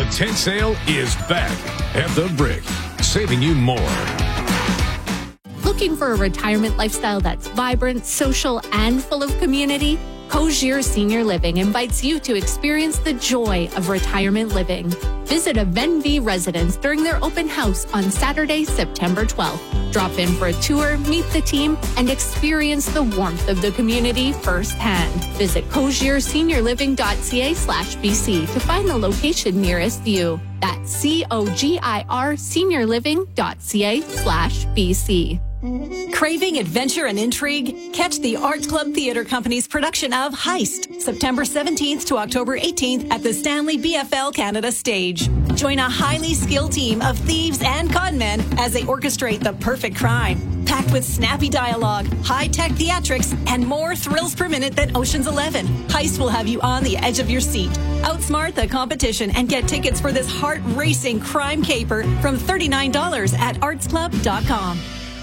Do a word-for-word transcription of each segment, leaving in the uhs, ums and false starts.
tent sale is back at the Brick, saving you more. Looking for a retirement lifestyle that's vibrant, social, and full of community? Cogier Senior Living invites you to experience the joy of retirement living. Visit a Venvi residence during their open house on Saturday, September twelfth. Drop in for a tour, meet the team, and experience the warmth of the community firsthand. Visit cogierseniorliving.ca slash BC to find the location nearest you. That's C-O-G-I-R seniorliving.ca slash BC. Craving adventure and intrigue? Catch the Arts Club Theatre Company's production of Heist, September seventeenth to October eighteenth at the Stanley B F L Canada stage. Join a highly skilled team of thieves and conmen as they orchestrate the perfect crime. Packed with snappy dialogue, high-tech theatrics, and more thrills per minute than Ocean's Eleven, Heist will have you on the edge of your seat. Outsmart the competition and get tickets for this heart-racing crime caper from thirty-nine dollars at arts club dot com.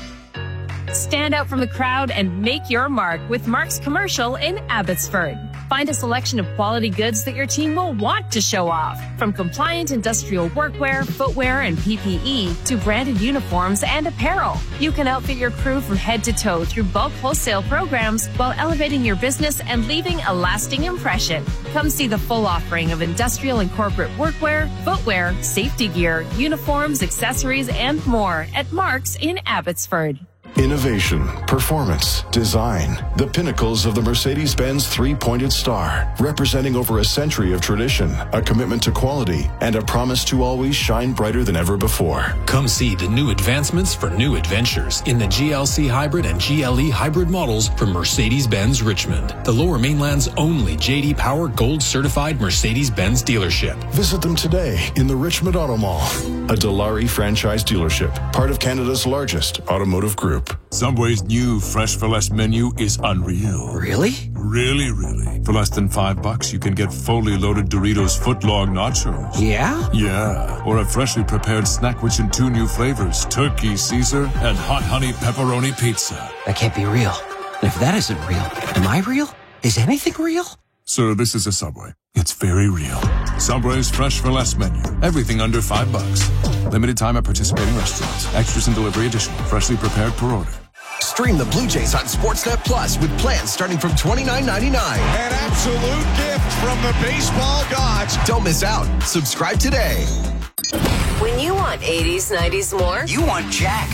Stand out from the crowd and make your mark with Mark's Commercial in Abbotsford. Find a selection of quality goods that your team will want to show off. From compliant industrial workwear, footwear, and P P E to branded uniforms and apparel. You can outfit your crew from head to toe through bulk wholesale programs while elevating your business and leaving a lasting impression. Come see the full offering of industrial and corporate workwear, footwear, safety gear, uniforms, accessories, and more at Mark's in Abbotsford. Innovation, performance, design, the pinnacles of the Mercedes-Benz three-pointed star, representing over a century of tradition, a commitment to quality, and a promise to always shine brighter than ever before. Come see the new advancements for new adventures in the G L C Hybrid and G L E Hybrid models from Mercedes-Benz Richmond, the Lower Mainland's only J D Power Gold certified Mercedes-Benz dealership. Visit them today in the Richmond Auto Mall, a Dilawri franchise dealership, part of Canada's largest automotive group. Subway's new Fresh for Less menu is unreal. Really? Really, really. For less than five bucks, you can get fully loaded Doritos footlong nachos. Yeah? Yeah. Or a freshly prepared snack rich in two new flavors, turkey Caesar and hot honey pepperoni pizza. That can't be real. And if that isn't real, am I real? Is anything real? Sir, this is a Subway. It's very real. Subway's Fresh for Less menu. Everything under five bucks. Limited time at participating restaurants. Extras and delivery additional. Freshly prepared per order. Stream the Blue Jays on Sportsnet Plus with plans starting from twenty-nine ninety-nine. An absolute gift from the baseball gods. Don't miss out. Subscribe today. When you want eighties, nineties more, you want Jack.